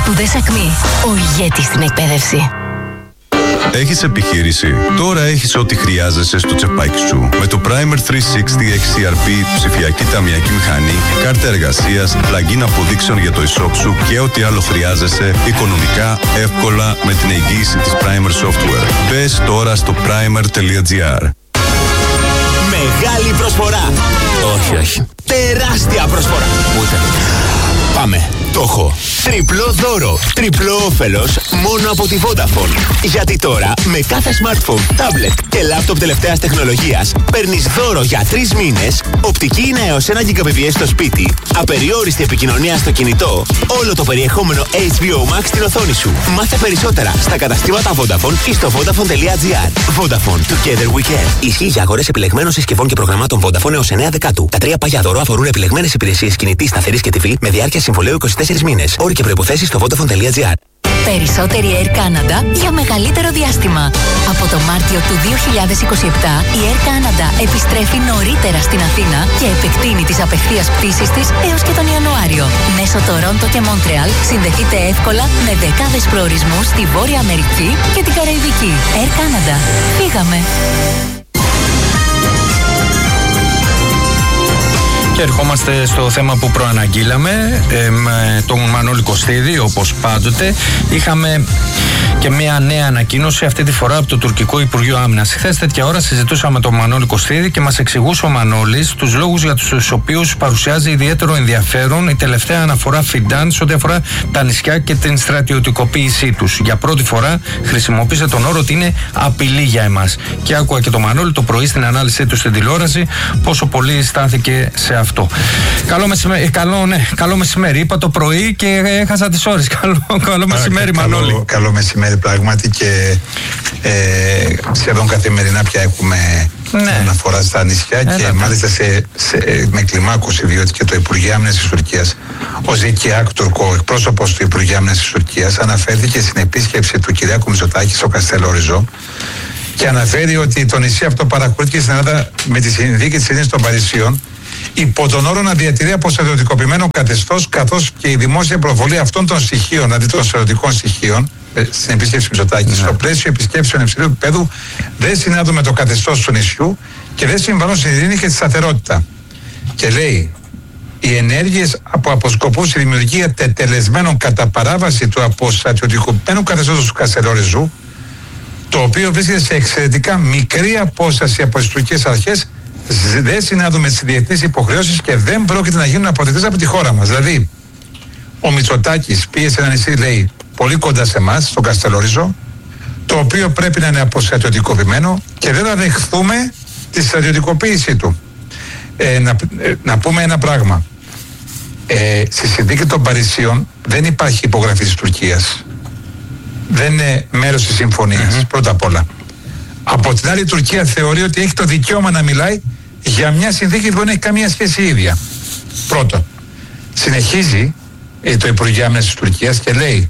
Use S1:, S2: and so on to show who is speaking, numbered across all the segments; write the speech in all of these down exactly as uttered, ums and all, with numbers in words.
S1: Σπουδές Ακμή. Ο ηγέτης στην εκπαίδευση.
S2: Έχεις επιχείρηση? Τώρα έχεις ό,τι χρειάζεσαι στο τσεπάκι σου. Με το Primer τριακόσια εξήντα εξ σι αρ πι, ψηφιακή ταμιακή μηχανή, κάρτα εργασίας, plugin αποδείξεων για το e-shop σου και ό,τι άλλο χρειάζεσαι, οικονομικά, εύκολα, με την εγγύηση της Primer Software. Μπες τώρα στο primer τελεία gr.
S3: Μεγάλη προσφορά!
S4: Όχι, όχι.
S3: Τεράστια προσφορά!
S4: Ούτε.
S3: Πάμε. Το έχω. Τριπλό δώρο. Τριπλό όφελος μόνο από τη Vodafone. Γιατί τώρα με κάθε smartphone, tablet και laptop τελευταίας τεχνολογίας παίρνεις δώρο για τρεις μήνες, οπτική είναι έως ένα γιγαμπιτ στο σπίτι, απεριόριστη επικοινωνία στο κινητό, όλο το περιεχόμενο έιτς μπι ο Max στην οθόνη σου. Μάθε περισσότερα στα καταστήματα Vodafone ή στο vodafone τελεία gr. Vodafone. Together we can. Ισχύει για αγορές επιλεγμένων συσκευών και προγραμμάτων Vodafone έως εννέα Δεκάτου. Τα τρία παγιά δώρο αφορούν επιλεγμένες υπηρεσίες κινητής, σταθερής και τι βι με διάρκεια συμβολαίου είκοσι τέσσερις μήνες. Όροι και προϋποθέσεις στο vodafone τελεία gr.
S1: Περισσότερη Air Canada για μεγαλύτερο διάστημα. Από το Μάρτιο του δύο χιλιάδες είκοσι επτά, η Air Canada επιστρέφει νωρίτερα στην Αθήνα και επεκτείνει τις απευθείας πτήσεις της έως και τον Ιανουάριο. Μέσω Τορόντο και Μόντρεαλ συνδεθείτε εύκολα με δεκάδες προορισμούς στη Βόρεια Αμερική και την Καραϊβική. Air Canada. Φύγαμε!
S4: Και ερχόμαστε στο θέμα που προαναγγείλαμε, ε, με τον Μανώλη Κωστίδη, όπως πάντοτε. Είχαμε και μια νέα ανακοίνωση, αυτή τη φορά από το τουρκικό Υπουργείο Άμυνας. Χθες τέτοια ώρα συζητούσαμε με τον Μανώλη Κωστίδη και μας εξηγούσε ο Μανώλης τους λόγους για τους οποίους παρουσιάζει ιδιαίτερο ενδιαφέρον η τελευταία αναφορά Φιντάν σε ό,τι αφορά τα νησιά και την στρατιωτικοποίησή τους. Για πρώτη φορά χρησιμοποίησε τον όρο ότι είναι απειλή για εμάς. Και άκουγα και τον Μανώλη το πρωί στην ανάλυση του στην τηλεόραση πόσο πολύ στάθηκε σε αυτό. Καλό μεσημέρι, καλό, ναι, καλό μεσημέρι. Είπα το πρωί και έχασα τις ώρες. Καλό, καλό μεσημέρι,
S5: καλό,
S4: Μανώλη.
S5: Καλό μεσημέρι, πράγματι, και ε, σχεδόν καθημερινά πια έχουμε ναι. αναφορά στα νησιά. Έλα, και μάλιστα σε, σε, με κλιμάκωση, διότι και το Υπουργείο Άμυνας της Τουρκίας, ο Ζεκιάκ Τουρκό, εκπρόσωπος του Υπουργείου Άμυνας της Τουρκίας, αναφέρθηκε στην επίσκεψη του Κυριάκου Μητσοτάκη στο Καστελόριζο και αναφέρει ότι το νησί αυτό παρακολουθήθηκε στην Ελλάδα με τη συνθήκη της Ειρήνης των Παρισίων, υπό τον όρο να διατηρεί αποστρατιωτικοποιημένο καθεστώς, καθώς και η δημόσια προβολή αυτών των στοιχείων, δηλαδή των στρατιωτικών στοιχείων, στην επίσκεψη Μητσοτάκη, ναι. στο πλαίσιο επισκέψεων υψηλού επίπεδου, δεν συνάδουν με το καθεστώς του νησιού και δεν συμβάλλουν στην ειρήνη και τη σταθερότητα. Και λέει, οι ενέργειες που αποσκοπούν στη δημιουργία τετελεσμένων κατά παράβαση του αποστρατιωτικοποιημένου καθεστώτος του Καστελόριζου, το οποίο βρίσκεται σε εξαιρετικά μικρή απόσταση από τις τουρκικές αρχές, δεν συνάδουν με τις διεθνείς υποχρεώσεις και δεν πρόκειται να γίνουν αποδεκτές από τη χώρα μας. Δηλαδή, ο Μητσοτάκης πήγε σε ένα νησί, λέει, πολύ κοντά σε εμάς, στο Καστελόριζο, το οποίο πρέπει να είναι αποστρατιωτικοποιημένο και δεν θα δεχθούμε τη στρατιωτικοποίησή του. Ε, να, ε, να πούμε ένα πράγμα. Ε, στη συνθήκη των Παρισίων δεν υπάρχει υπογραφή της Τουρκίας. Δεν είναι μέρος της συμφωνίας, mm-hmm. πρώτα απ' όλα. Από την άλλη, η Τουρκία θεωρεί ότι έχει το δικαίωμα να μιλάει για μια συνθήκη που δεν έχει καμία σχέση ίδια. Πρώτον, συνεχίζει ε, το Υπουργείο Άμυνας της Τουρκίας και λέει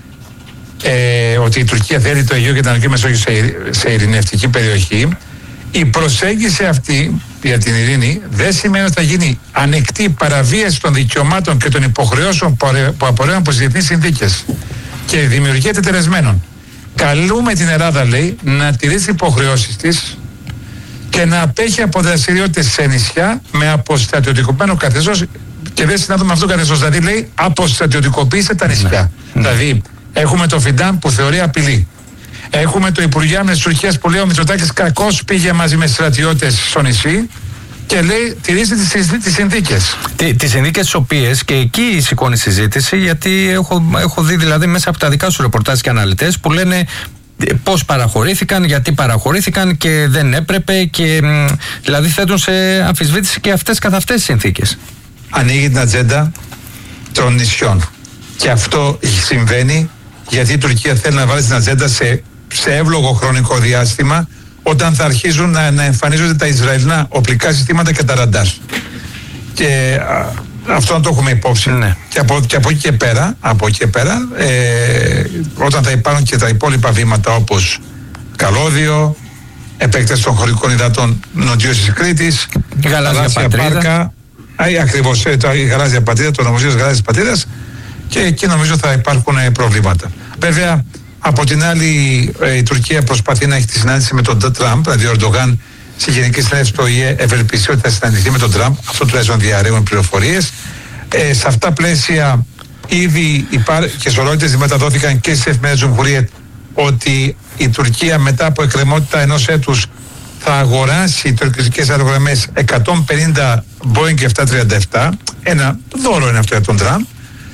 S5: ε, ότι η Τουρκία θέλει το Αιγαίο και την Ανατολική Μεσόγειο σε, σε ειρηνευτική περιοχή. Η προσέγγιση αυτή για την ειρήνη δεν σημαίνει ότι θα γίνει ανεκτή παραβίαση των δικαιωμάτων και των υποχρεώσεων που απορρέουν από τις διεθνείς συνθήκες και δημιουργία τετελεσμένων. Καλούμε την Ελλάδα, λέει, να τηρήσει τις υποχρεώσεις της και να απέχει από δραστηριότητες σε νησιά με αποστρατιωτικοποιημένο καθεστώς και δεν συνάδουμε με αυτό το καθεστώς. Δηλαδή, λέει, αποστρατιωτικοποιήστε τα νησιά. Ναι. Δηλαδή, έχουμε το Φιντάν που θεωρεί απειλή. Έχουμε το Υπουργείο Άμυνας της Τουρκίας που λέει ο Μητσοτάκης κακώς πήγε μαζί με στρατιώτες στο νησί και λέει τηρήστε τις, τις συνθήκες. Τι,
S4: τις συνθήκες τις οποίες και εκεί σηκώνει συζήτηση, γιατί έχω, έχω δει δηλαδή μέσα από τα δικά σου ρεπορτάζ και αναλυτές που λένε πώς παραχωρήθηκαν, γιατί παραχωρήθηκαν και δεν έπρεπε και δηλαδή θέτουν σε αμφισβήτηση και αυτές καθ' αυτές τις συνθήκες.
S5: Ανοίγει την ατζέντα των νησιών και αυτό συμβαίνει γιατί η Τουρκία θέλει να βάλει την ατζέντα σε, σε εύλογο χρονικό διάστημα όταν θα αρχίζουν να, να εμφανίζονται τα Ισραηλινά οπλικά συστήματα και τα ραντάρ. Και α, αυτό να το έχουμε υπόψη. Ναι. Και, από, και από εκεί και πέρα, από εκεί και πέρα ε, όταν θα υπάρχουν και τα υπόλοιπα βήματα όπως καλώδιο, επέκταση των χωρικών υδάτων νοτιώς της Κρήτης,
S4: γαλάζια
S5: πάρκα, ακριβώς, η γαλάζια πατρίδα, το νομοσχέδιο της γαλάζιας πατρίδας, και εκεί νομίζω θα υπάρχουν προβλήματα. Βέβαια, από την άλλη, η Τουρκία προσπαθεί να έχει τη συνάντηση με τον Τραμπ, δηλαδή ο Ερντογάν στη Γενική Συνέλευση του Ο Η Ε ευελπιστεί ότι θα συναντηθεί με τον Τραμπ. Αυτό τουλάχιστον διαρρέουν πληροφορίες. Ε, σε αυτά πλαίσια, ήδη υπά... και σωρότητες μεταδόθηκαν και στις εφημερίδες Τζουμχουριέτ ότι η Τουρκία μετά από εκκρεμότητα ενός έτους θα αγοράσει τουρκικές αερογραμμές εκατόν πενήντα Boeing επτακόσια τριάντα επτά. Ένα δώρο είναι αυτό για τον Τραμπ.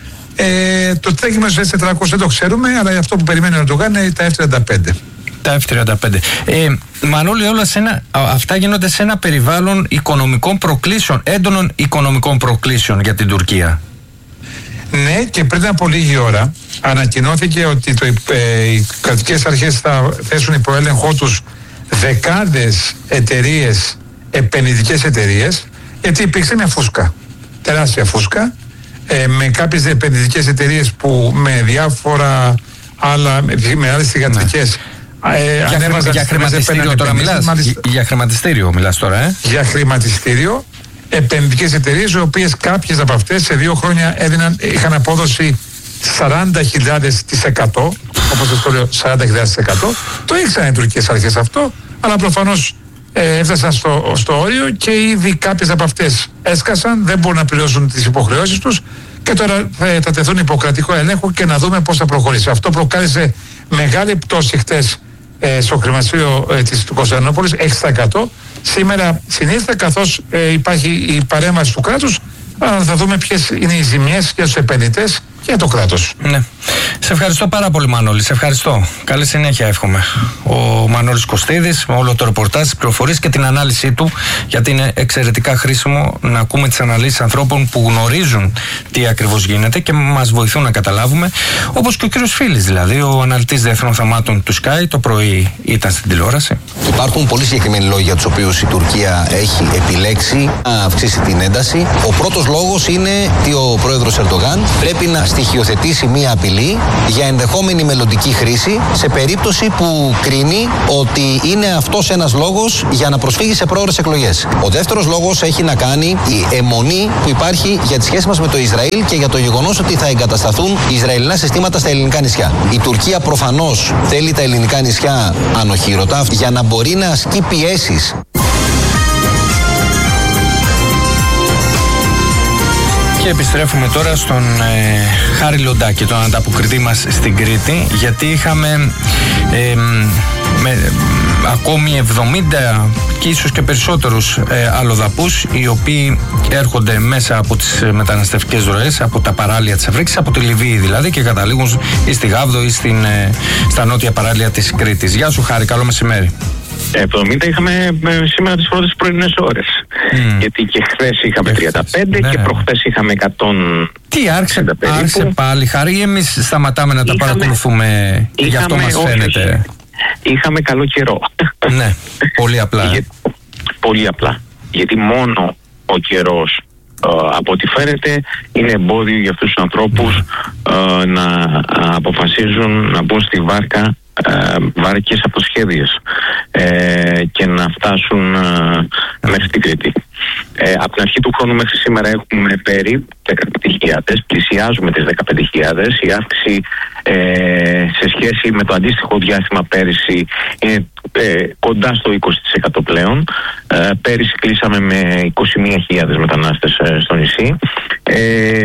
S5: Ε, το τρέχει στο ες τετρακόσια δεν το ξέρουμε, αλλά αυτό που περιμένει ο Ερντογάν είναι τα εφ τριάντα πέντε.
S4: Τα εφ τριάντα πέντε. Ε, Μανώλη, όλα σε ένα, αυτά γίνονται σε ένα περιβάλλον οικονομικών προκλήσεων, έντονων οικονομικών προκλήσεων για την Τουρκία.
S5: Ναι, και πριν από λίγη ώρα ανακοινώθηκε ότι το, ε, οι κρατικές αρχές θα θέσουν υπό έλεγχό τους δεκάδες εταιρείες, επενδυτικές εταιρείες, γιατί υπήρξε μια φούσκα, τεράστια φούσκα, ε, με κάποιες επενδυτικές εταιρείες που με διάφορα άλλα, με άλλες θυγατρικές, ε,
S4: για, ανέβαζαν για χρηματιστήριο τώρα μιλάς, μάλιστα, για χρηματιστήριο μιλάς τώρα, ε?
S5: Για χρηματιστήριο, επενδυτικές εταιρείες, οι οποίες κάποιες από αυτές σε δύο χρόνια έδιναν, είχαν απόδοση σαράντα χιλιάδες τοις εκατό, όπως σας το λέω, σαράντα χιλιάδες τοις εκατό. Το ήξεραν οι τουρκικές αρχές αυτό, αλλά προφανώς ε, έφτασαν στο, στο όριο και ήδη κάποιες από αυτές έσκασαν, δεν μπορούν να πληρώσουν τις υποχρεώσεις τους και τώρα θα, θα τεθούν υποκρατικό ελέγχο και να δούμε πώς θα προχωρήσει. Αυτό προκάλεσε μεγάλη πτώση χτες ε, στο χρηματιστήριο ε, της Κωνσταντινούπολης, έξι τοις εκατό. Σήμερα συνήθως, καθώς ε, υπάρχει η παρέμβαση του κράτους, αλλά θα δούμε ποιες είναι οι ζημιές για τους επενδυτές και για το κράτος.
S4: Ναι. Σε ευχαριστώ πάρα πολύ, Μανώλη. Σε ευχαριστώ. Καλή συνέχεια εύχομαι. Ο Μανώλης Κωστίδης με όλο το ρεπορτάζ, τις πληροφορίες και την ανάλυση του, γιατί είναι εξαιρετικά χρήσιμο να ακούμε τις αναλύσεις ανθρώπων που γνωρίζουν τι ακριβώς γίνεται και μας βοηθούν να καταλάβουμε, όπως και ο κύριος Φίλης, δηλαδή ο αναλυτής διεθνών θεμάτων του Sky, το πρωί ήταν στην τηλεόραση.
S6: Υπάρχουν πολύ συγκεκριμένοι λόγοι για τους οποίους η Τουρκία έχει επιλέξει να αυξήσει την ένταση. Ο πρώτος λόγος είναι ότι ο πρόεδρος Ερντογάν πρέπει να στοιχειοθετήσει μία απειλή για ενδεχόμενη μελλοντική χρήση σε περίπτωση που κρίνει ότι είναι αυτός ένας λόγος για να προσφύγει σε πρόωρες εκλογές. Ο δεύτερος λόγος έχει να κάνει η αιμονή που υπάρχει για τις σχέσεις μας με το Ισραήλ και για το γεγονός ότι θα εγκατασταθούν Ισραηλινά συστήματα στα ελληνικά νησιά. Η Τουρκία προφανώς θέλει τα ελληνικά νησιά ανοχήρωτα για να μπορεί να ασκεί πιέσεις.
S4: Και επιστρέφουμε τώρα στον ε, Χάρη Λοντάκη, τον ανταποκριτή μας στην Κρήτη, γιατί είχαμε ε, με, ε, ακόμη εβδομήντα και ίσως και περισσότερους ε, αλλοδαπούς, οι οποίοι έρχονται μέσα από τις μεταναστευτικές ροές, από τα παράλια της Αφρικής, από τη Λιβύη δηλαδή, και καταλήγουν ή στη Γάβδο ή στην, ε, στα νότια παράλια της Κρήτης. Γεια σου, Χάρη, καλό μεσημέρι.
S7: εβδομήντα είχαμε σήμερα τις πρώτες πρωινές ώρες. Mm. Γιατί και χθες είχαμε τριάντα πέντε ναι. και προχθές είχαμε εκατό.
S4: Τι άρχισε, άρχισε πάλι, Χάρη, ή εμείς σταματάμε να τα είχαμε, παρακολουθούμε και γι' αυτό μας φαίνεται?
S7: Όχι, είχαμε καλό καιρό.
S4: Ναι, πολύ απλά.
S7: Για, πολύ απλά. Γιατί μόνο ο καιρός, ε, από ό,τι φαίνεται, είναι εμπόδιο για αυτούς τους ανθρώπους ε, να αποφασίζουν να μπουν στη βάρκα, Ε, βάρκες αποσχέδιες ε, και να φτάσουν ε, μέχρι την Κρήτη. Ε, από την αρχή του χρόνου μέχρι σήμερα έχουμε περίπου δεκαπέντε χιλιάδες, πλησιάζουμε τις δεκαπέντε χιλιάδες. Η αύξηση ε, σε σχέση με το αντίστοιχο διάστημα πέρυσι είναι ε, κοντά στο είκοσι τοις εκατό πλέον. Ε, πέρυσι κλείσαμε με είκοσι μία χιλιάδες μετανάστες ε, στο νησί. Ε,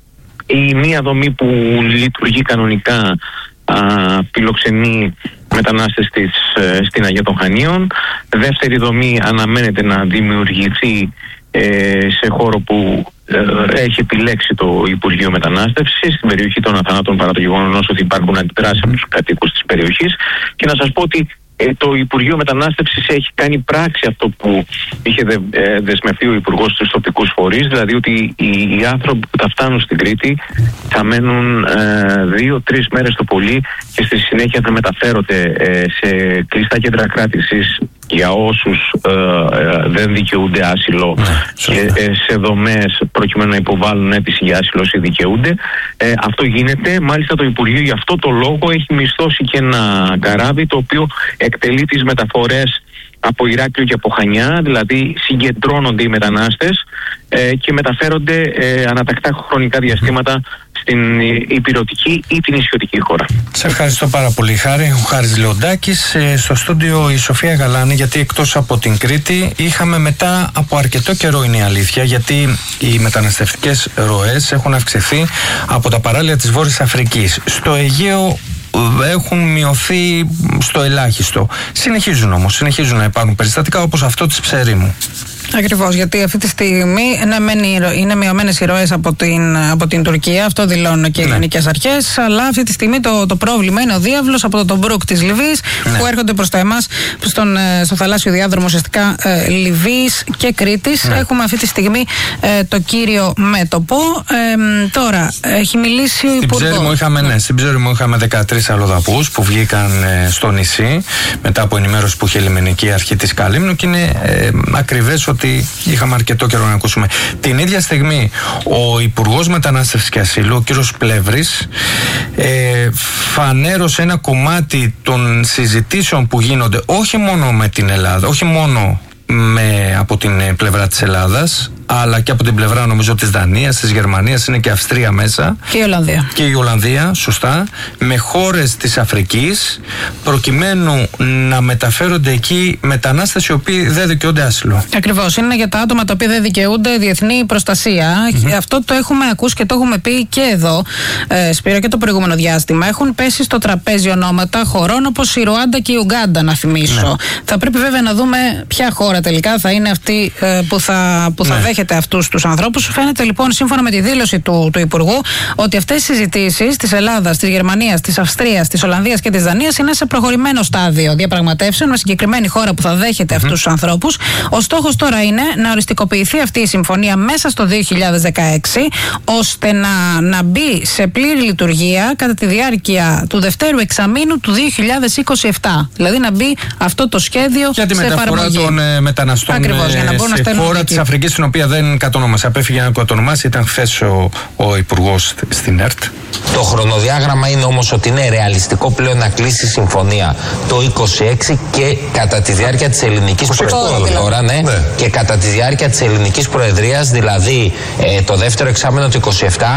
S7: η μία δομή που λειτουργεί κανονικά Α, φιλοξενεί μετανάστες της, ε, στην Αγία των Χανίων. Δεύτερη δομή αναμένεται να δημιουργηθεί ε, σε χώρο που ε, έχει επιλέξει το Υπουργείο Μετανάστευσης, στην περιοχή των Αθανάτων, παρά το γεγονός ότι υπάρχουν αντιδράσεις από τους κατοίκους της περιοχής. Και να σας πω ότι ε, το Υπουργείο Μετανάστευσης έχει κάνει πράξη αυτό που είχε δε, ε, δεσμευτεί ο Υπουργός στους τοπικούς φορείς, δηλαδή ότι οι, οι άνθρωποι που θα φτάνουν στην Κρήτη θα μένουν ε, δύο-τρεις μέρες το πολύ και στη συνέχεια θα μεταφέρονται ε, σε κλειστά κέντρα κράτησης για όσους ε, ε, δεν δικαιούνται άσυλο και ε, σε δομές προκειμένου να υποβάλουν αίτηση για άσυλο όσοι δικαιούνται. Ε, αυτό γίνεται. Μάλιστα το Υπουργείο γι' αυτό το λόγο έχει μισθώσει και ένα καράβι το οποίο εκτελεί τις μεταφορές από Ηράκλειο και από Χανιά, δηλαδή συγκεντρώνονται οι μετανάστες ε, και μεταφέρονται ε, ανατακτά χρονικά διαστήματα στην ηπειρωτική ή την νησιωτική χώρα.
S4: Σε ευχαριστώ πάρα πολύ, Χάρη. Ο Χάρης Λεοντάκης. Ε, στο στούντιο η Σοφία Γαλάνη, γιατί εκτός από την Κρήτη είχαμε μετά από αρκετό καιρό, είναι η αλήθεια, γιατί οι μεταναστευτικές ροές έχουν αυξηθεί από τα παράλια της Βόρειας Αφρικής. Στο Αιγαίο έχουν μειωθεί στο ελάχιστο. Συνεχίζουν όμως, συνεχίζουν να υπάρχουν περιστατικά όπως αυτό της Ψερίμου.
S8: Ακριβώς, γιατί αυτή τη στιγμή ναι, είναι μειωμένες οι ροές από την, από την Τουρκία, αυτό δηλώνουν και οι ελληνικές ναι. αρχές, αλλά αυτή τη στιγμή το, το πρόβλημα είναι ο διάβλος από το Τομπρούκ της Λιβύης ναι. που έρχονται προς τα εμάς, στον, στο θαλάσσιο διάδρομο ουσιαστικά ε, Λιβύης και Κρήτης. Ναι. Έχουμε αυτή τη στιγμή ε, το κύριο μέτωπο. Ε, τώρα, έχει μιλήσει ο Υπουργός.
S4: Είχαμε, ναι, στην Ψέριμο είχαμε δεκατρείς αλλοδαπούς που βγήκαν ε, στο νησί μετά από ενημέρωση που είχε η λιμενική αρχή της Καλύμνου και είναι ε, ακριβές ότι είχαμε αρκετό καιρό να ακούσουμε. Την ίδια στιγμή ο Υπουργός Μετανάστευσης και Ασύλου, ο κύριος Πλεύρης, ε, φανέρωσε ένα κομμάτι των συζητήσεων που γίνονται όχι μόνο με την Ελλάδα, όχι μόνο με, από την πλευρά της Ελλάδας, αλλά και από την πλευρά νομίζω της Δανίας, της Γερμανίας, είναι και Αυστρία μέσα.
S8: Και η Ολλανδία.
S4: Και η Ολλανδία, σωστά, με χώρες της Αφρικής, προκειμένου να μεταφέρονται εκεί μετανάστες οι οποίοι δεν δικαιούνται άσυλο.
S8: Ακριβώς, είναι για τα άτομα τα οποία δεν δικαιούνται διεθνή προστασία. Mm-hmm. Αυτό το έχουμε ακούσει και το έχουμε πει και εδώ, ε, Σπύρο, και το προηγούμενο διάστημα. Έχουν πέσει στο τραπέζι ονόματα χωρών όπως η Ρουάντα και η Ουγκάντα, να θυμίσω. Ναι. Θα πρέπει βέβαια να δούμε ποια χώρα τελικά θα είναι αυτή ε, που θα, που θα ναι. δέχεται αυτούς τους ανθρώπους. Φαίνεται λοιπόν, σύμφωνα με τη δήλωση του, του Υπουργού, ότι αυτές οι συζητήσεις της Ελλάδας, της Γερμανίας, της Αυστρίας, της Ολλανδίας και της Δανίας είναι σε προχωρημένο στάδιο διαπραγματεύσεων με συγκεκριμένη χώρα που θα δέχεται mm-hmm. αυτούς τους ανθρώπους. Ο στόχος τώρα είναι να οριστικοποιηθεί αυτή η συμφωνία μέσα στο δύο χιλιάδες δεκαέξι, ώστε να, να μπει σε πλήρη λειτουργία κατά τη διάρκεια του δευτέρου εξαμήνου του δύο χιλιάδες είκοσι επτά. Δηλαδή να μπει αυτό το σχέδιο
S4: για τη
S8: σε
S4: μεταφορά
S8: εφαρμογή
S4: των ε, μεταναστών.
S8: Ακριβώς, για να μπορούν
S4: σε
S8: να
S4: χώρα της Αφρικής, την οποία δεν κατονόμασε. Απέφυγε να κατονομάσει, ήταν χθες ο, ο Υπουργός στην ΕΡΤ.
S9: Το χρονοδιάγραμμα είναι όμως ότι είναι ρεαλιστικό πλέον να κλείσει η συμφωνία το είκοσι έξι και κατά τη διάρκεια της ελληνικής προεδρίας. Τώρα, ναι, ναι. Και κατά τη διάρκεια της ελληνικής προεδρίας, δηλαδή ε, το δεύτερο εξάμηνο του είκοσι επτά,